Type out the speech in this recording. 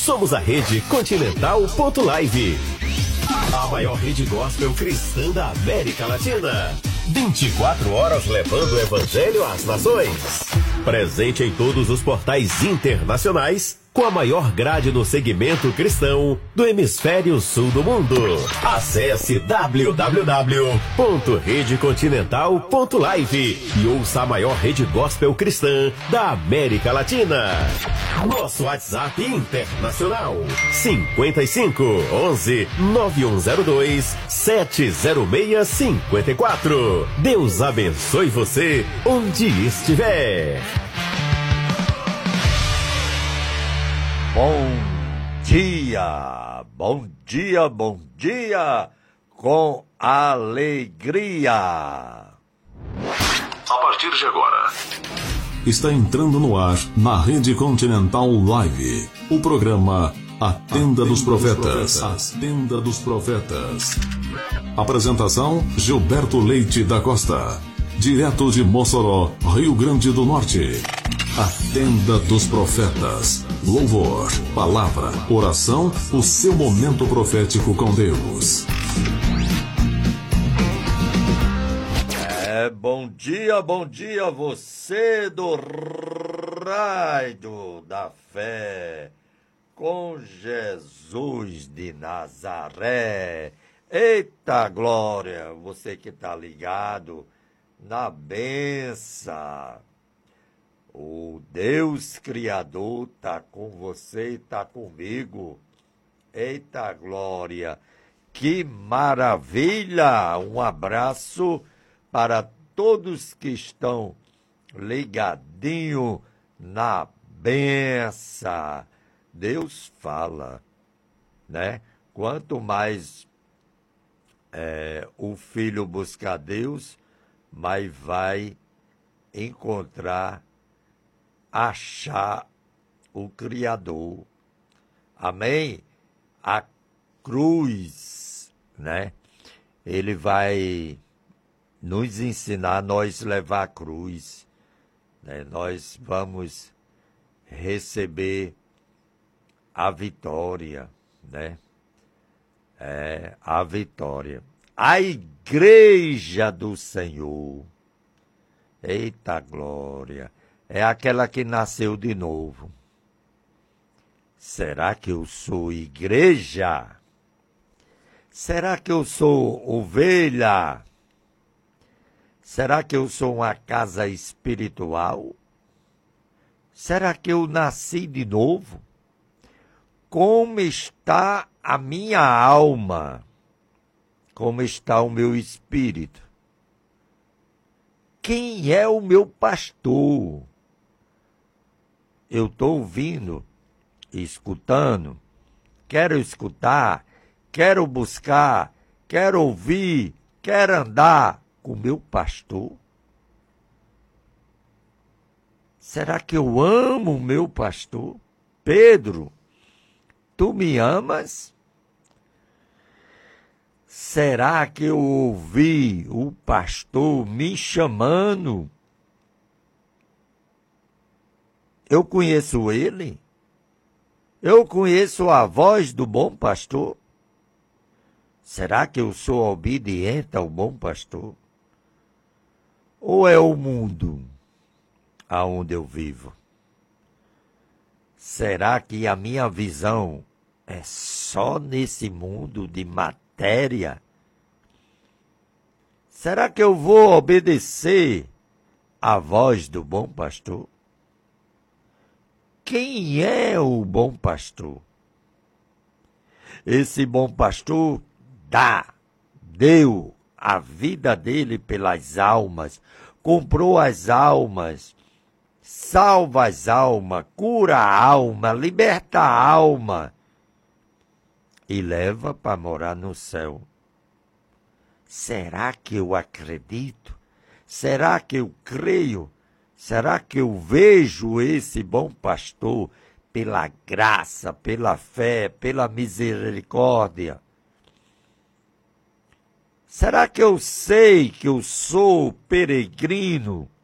Somos a Rede Continental.live, a maior rede gospel cristã da América Latina. 24 horas levando o evangelho às nações. Presente em todos os portais internacionais, com a maior grade no segmento cristão do hemisfério sul do mundo. Acesse www.redecontinental.live e ouça a maior rede gospel cristã da América Latina. Nosso WhatsApp internacional: 55 11 9102 70654. Deus abençoe você onde estiver. Bom dia, bom dia, bom dia, com alegria. A partir de agora, está entrando no ar, na Rede Continental Live, o programa A Tenda dos Profetas. A Tenda dos Profetas. Apresentação: Gilberto Leite da Costa, direto de Mossoró, Rio Grande do Norte. A Tenda dos Profetas. Louvor, palavra, oração, o seu momento profético com Deus. Bom dia, você do raio da fé, com Jesus de Nazaré. Eita glória, você que tá ligado na benção. O Deus Criador tá com você e tá comigo. Eita glória, que maravilha! Um abraço para todos que estão ligadinho na benção. Deus fala, né? Quanto mais o filho buscar Deus, mais vai encontrar, achar o Criador. Amém? A cruz, né? Ele vai nos ensinar a nós levar a cruz, né? Nós vamos receber a vitória, né? A vitória. A igreja do Senhor. Eita glória. É aquela que nasceu de novo. Será que eu sou igreja? Será que eu sou ovelha? Será que eu sou uma casa espiritual? Será que eu nasci de novo? Como está a minha alma? Como está o meu espírito? Quem é o meu pastor? Eu estou ouvindo, escutando, quero escutar, quero buscar, quero ouvir, quero andar com o meu pastor? Será que eu amo o meu pastor? Pedro, tu me amas? Será que eu ouvi o pastor me chamando? Eu conheço ele? Eu conheço a voz do bom pastor? Será que eu sou obediente ao bom pastor? Ou é o mundo aonde eu vivo? Será que a minha visão é só nesse mundo de matéria? Será que eu vou obedecer à voz do bom pastor? Quem é o bom pastor? Esse bom pastor deu a vida dele pelas almas, comprou as almas, salva as almas, cura a alma, liberta a alma e leva para morar no céu. Será que eu acredito? Será que eu creio? Será que eu vejo esse bom pastor pela graça, pela fé, pela misericórdia? Será que eu sei que eu sou peregrino